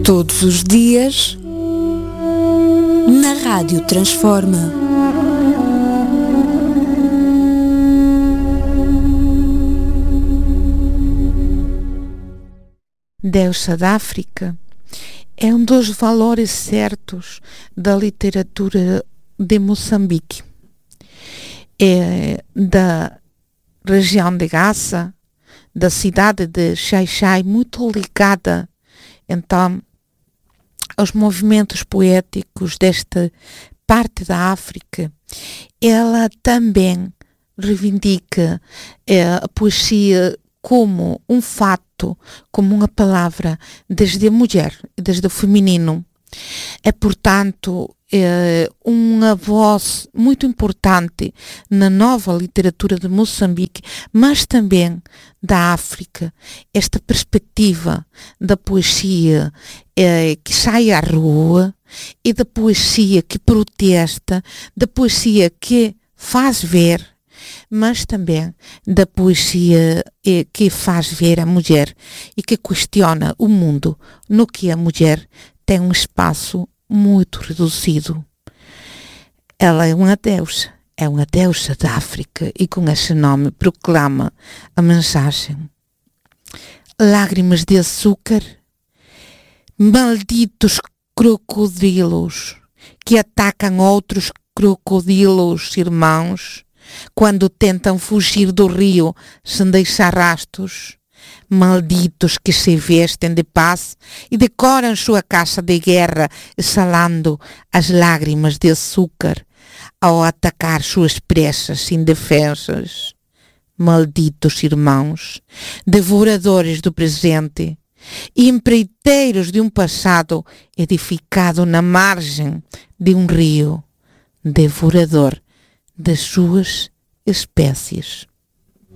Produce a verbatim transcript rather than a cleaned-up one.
Todos os dias, na Rádio Transforma. Deusa da África é um dos valores certos da literatura de Moçambique. É da região de Gaza, da cidade de Xai-Xai, muito ligada então aos movimentos poéticos desta parte da África. Ela também reivindica é, a poesia como um fato, como uma palavra, desde a mulher, desde o feminino. É, portanto, é uma voz muito importante na nova literatura de Moçambique, mas também da África. Esta perspectiva da poesia é, que sai à rua e da poesia que protesta, da poesia que faz ver, mas também da poesia eh, que faz ver a mulher e que questiona o mundo no que a mulher tem um espaço muito reduzido. Ela é uma deusa, é uma deusa da África e com esse nome proclama a mensagem. Lágrimas de açúcar, malditos crocodilos que atacam outros crocodilos irmãos quando tentam fugir do rio sem deixar rastros. Malditos que se vestem de paz e decoram sua caixa de guerra exalando as lágrimas de açúcar ao atacar suas presas indefensas. Malditos irmãos, devoradores do presente e empreiteiros de um passado edificado na margem de um rio, devorador das suas espécies.